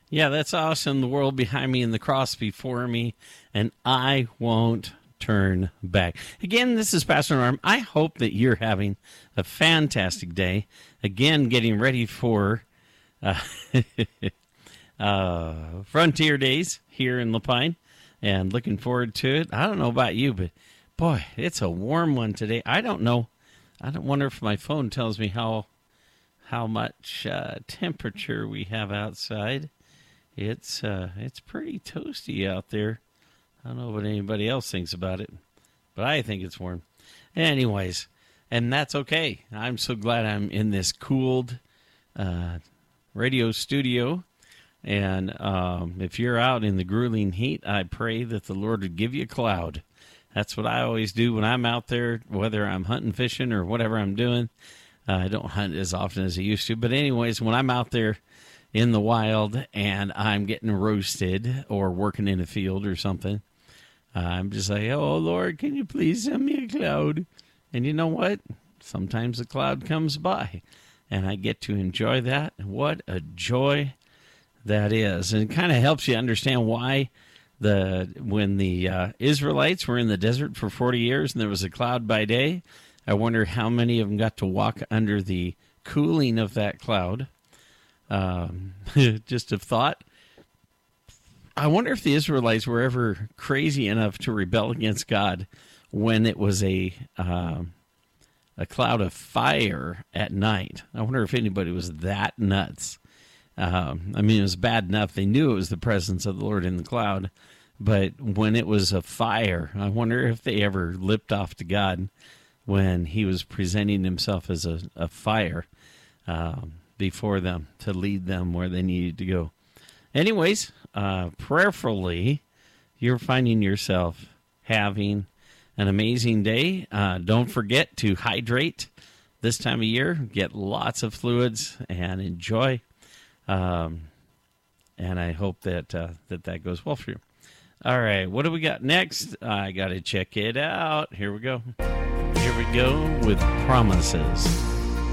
Yeah, that's awesome. The world behind me and the cross before me, and I won't turn back. Again, this is Pastor Norm. I hope that you're having a fantastic day. Again, getting ready for Frontier Days here in La Pine, and looking forward to it. I don't know about you, but boy, it's a warm one today. I don't know. I don't wonder if my phone tells me how much temperature we have outside. It's pretty toasty out there. I don't know what anybody else thinks about it, but I think it's warm. Anyways, and that's okay. I'm so glad I'm in this cooled radio studio. And if you're out in the grueling heat, I pray that the Lord would give you a cloud. That's what I always do when I'm out there, whether I'm hunting, fishing, or whatever I'm doing. I don't hunt as often as I used to. But anyways, when I'm out there in the wild and I'm getting roasted or working in a field or something, I'm just like, oh, Lord, can you please send me a cloud? And you know what? Sometimes a cloud comes by, and I get to enjoy that. What a joy that is. And it kind of helps you understand why when the Israelites were in the desert for 40 years and there was a cloud by day, I wonder how many of them got to walk under the cooling of that cloud. Just a thought. I wonder if the Israelites were ever crazy enough to rebel against God when it was a cloud of fire at night. I wonder if anybody was that nuts. I mean, it was bad enough. They knew it was the presence of the Lord in the cloud. But when it was a fire, I wonder if they ever lipped off to God when he was presenting himself as a fire before them to lead them where they needed to go. Anyways, prayerfully, you're finding yourself having an amazing day. Don't forget to hydrate this time of year. Get lots of fluids and enjoy. And I hope that that goes well for you. All right, what do we got next? I got to check it out. Here we go. Here we go with Promises.